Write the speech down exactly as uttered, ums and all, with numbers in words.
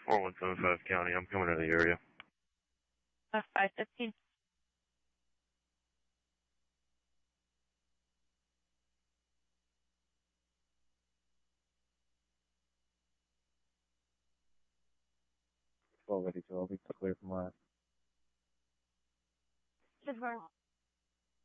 four one seven five County. I'm coming to the area. Uh, five fifteen. twelve eighty-two, I'll be clear from last. Good morning.